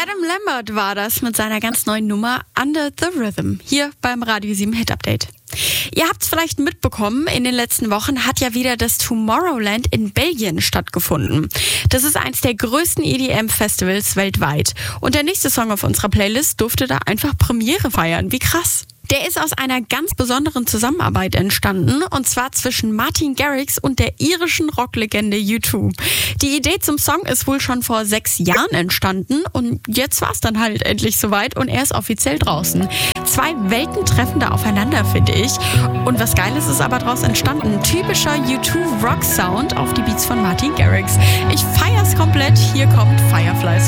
Adam Lambert war das mit seiner ganz neuen Nummer Under the Rhythm, hier beim Radio 7 Hit Update. Ihr habt es vielleicht mitbekommen, in den letzten Wochen hat ja wieder das Tomorrowland in Belgien stattgefunden. Das ist eins der größten EDM-Festivals weltweit. Und der nächste Song auf unserer Playlist durfte da einfach Premiere feiern. Wie krass! Der ist aus einer ganz besonderen Zusammenarbeit entstanden, und zwar zwischen Martin Garrix und der irischen Rocklegende U2. Die Idee zum Song ist wohl schon vor 6 Jahren entstanden und jetzt war es dann halt endlich soweit und er ist offiziell draußen. 2 Welten treffen da aufeinander, finde ich. Und was Geiles ist aber daraus entstanden. Typischer U2-Rock-Sound auf die Beats von Martin Garrix. Ich feier's komplett. Hier kommt Fireflies.